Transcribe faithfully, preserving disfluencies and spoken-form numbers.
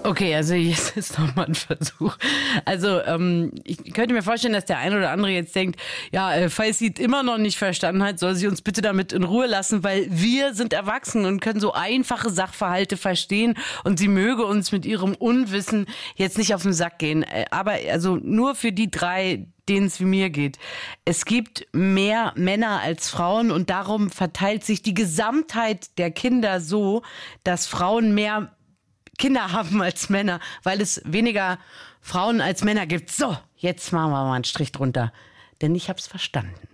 Okay, also jetzt ist nochmal ein Versuch. Also ähm, ich könnte mir vorstellen, dass der eine oder andere jetzt denkt, ja, äh, falls sie es immer noch nicht verstanden hat, soll sie uns bitte damit in Ruhe lassen, weil wir sind erwachsen und können so einfache Sachverhalte verstehen und sie möge uns mit ihrem Unwissen jetzt nicht auf den Sack gehen. Äh, aber also nur für die drei, denen es wie mir geht. Es gibt mehr Männer als Frauen und darum verteilt sich die Gesamtheit der Kinder so, dass Frauen mehr Kinder haben als Männer, weil es weniger Frauen als Männer gibt. So, jetzt machen wir mal einen Strich drunter, denn ich hab's verstanden.